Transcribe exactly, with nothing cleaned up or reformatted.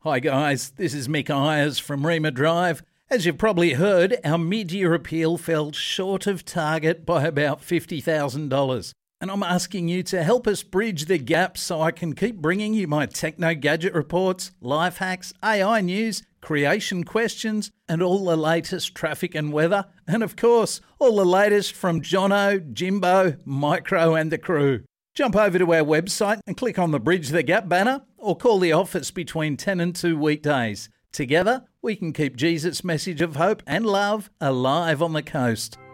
Hi guys, this is Mick Ayers from Rima Drive. As you've probably heard, our mid-year appeal fell short of target by about fifty thousand dollars. And I'm asking you to help us bridge the gap so I can keep bringing you my techno gadget reports, life hacks, A I news, creation questions, and all the latest traffic and weather. And of course, all the latest from Jono, Jimbo, Micro and the crew. Jump over to our website and click on the Bridge the Gap banner or call the office between ten and two weekdays. Together, we can keep Jesus' message of hope and love alive on the coast.